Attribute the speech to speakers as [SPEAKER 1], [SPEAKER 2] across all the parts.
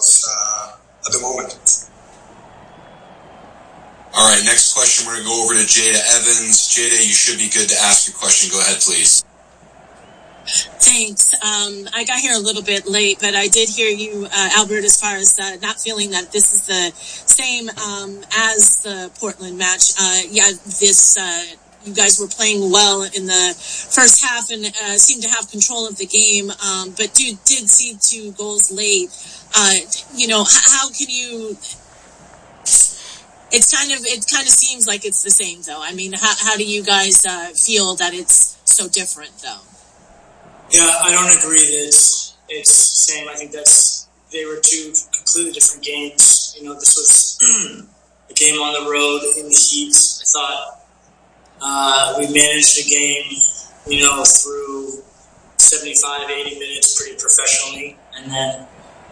[SPEAKER 1] results at the moment.
[SPEAKER 2] All right, next question, we're going to go over to Jada Evans. Jada, you should be good to ask your question. Go ahead, please.
[SPEAKER 3] Thanks. I got here a little bit late, but I did hear you, Albert, as far as not feeling that this is the same as the Portland match. You guys were playing well in the first half and seemed to have control of the game, but did see 2 goals late. How can you? It kind of seems like it's the same, though. I mean, how do you guys feel that it's so different, though?
[SPEAKER 4] Yeah, I don't agree that it's the same. I think they were 2 completely different games. This was a game on the road in the heat. I thought we managed the game, through 75, 80 minutes pretty professionally. And then,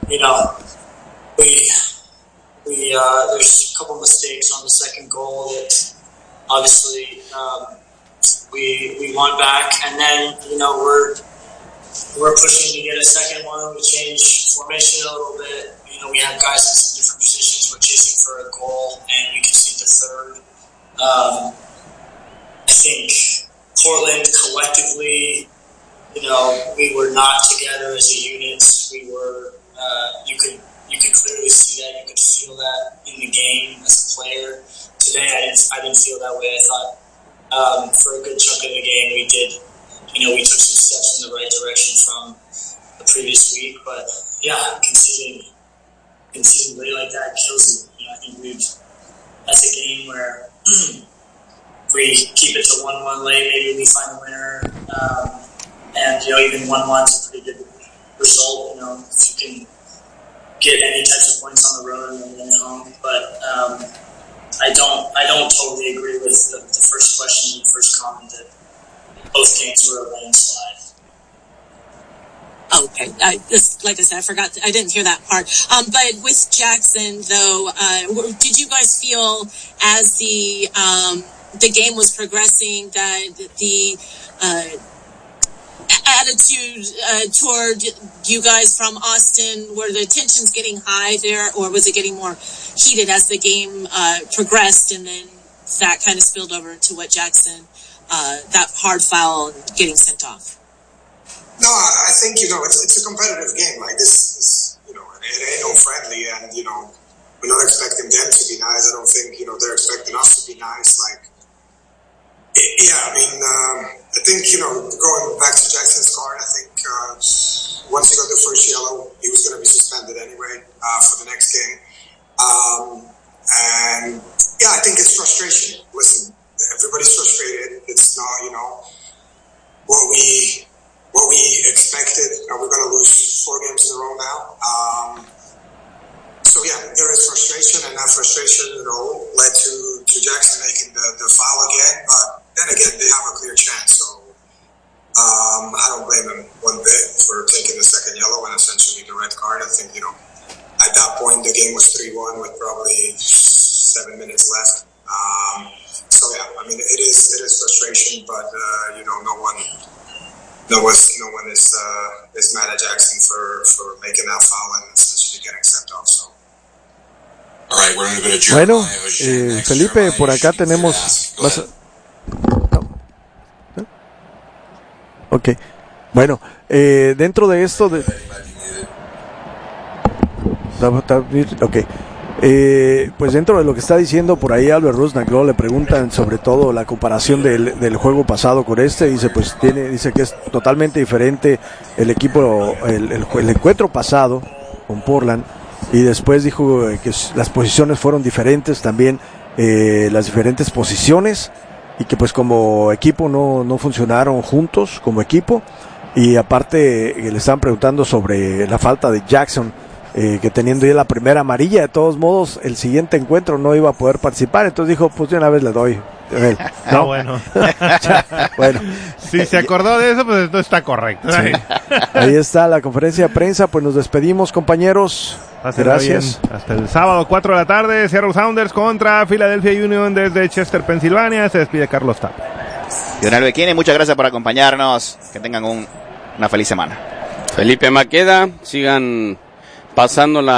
[SPEAKER 4] there's a couple mistakes on the second goal that obviously we won back. And then, we're pushing to get a second one. We changed formation a little bit. We have guys in some different positions. We're chasing for a goal, and we conceded the third. I think Portland collectively, we were not together as a unit. We were. You could clearly see that. You could feel that in the game as a player. Today, I didn't feel that way. I thought for a good chunk of the game, we did. We took some steps in the right direction from the previous week, but conceding late like that kills you. I think that's a game where if we keep it to 1-1 late, maybe we find a winner, and even 1-1 is a pretty good result. If you can get any types of points on the road and then at home, but I don't totally agree with the first question, the first comment that both games were a landslide.
[SPEAKER 3] Okay, like I said, I didn't hear that part. But with Jackson, though, did you guys feel as the game was progressing that the attitude toward you guys from Austin, were the tensions getting high there, or was it getting more heated as the game progressed, and then that kind of spilled over into what Jackson, that hard foul getting sent off?
[SPEAKER 1] No, I think, it's a competitive game. Like this it ain't no friendly, and, we're not expecting them to be nice. I don't think, they're expecting us to be nice. Like, I think, going back to Jackson's card, I think once he got the first yellow, he was going to be suspended anyway for the next game. And, I think it's frustration. Listen, everybody's frustrated. It's not, what we expected. We're going to lose 4 games in a row now. There is frustration, and that frustration, led to Jackson making the foul again. But then again, they have a clear chance. So I don't blame him one bit for taking the second yellow and essentially the red card. I think, at that point the game was 3-1 with probably 7 minutes left. It is frustration, but no one is mad at Jackson for making that foul and essentially getting sent off. So.
[SPEAKER 2] All right, we're going to go to Jeremiah.
[SPEAKER 5] Felipe, por acá tenemos. Ok, bueno, dentro de esto pues dentro de lo que está diciendo por ahí Albert Rusnaglo, le preguntan sobre todo la comparación del juego pasado con dice que es totalmente diferente el equipo, el encuentro pasado con Portland, y después dijo que las posiciones fueron diferentes también, las diferentes posiciones, y que pues como equipo no funcionaron juntos como equipo, y aparte le estaban preguntando sobre la falta de Jackson, que teniendo ya la primera amarilla, de todos modos el siguiente encuentro no iba a poder participar, entonces dijo, pues de una vez le doy. ¿No?
[SPEAKER 6] Bueno.
[SPEAKER 5] Bueno.
[SPEAKER 6] Si se acordó de eso, pues esto está correcto.
[SPEAKER 5] Sí. Ahí está la conferencia de prensa, pues nos despedimos, compañeros. Gracias.
[SPEAKER 6] Bien. Hasta el sábado 4 de la tarde, Seattle Sounders contra Philadelphia Union desde Chester, Pensilvania. Se despide Carlos Tapia.
[SPEAKER 7] Lionel Becchini, muchas gracias por acompañarnos. Que tengan una feliz semana.
[SPEAKER 8] Felipe Maqueda, sigan pasando la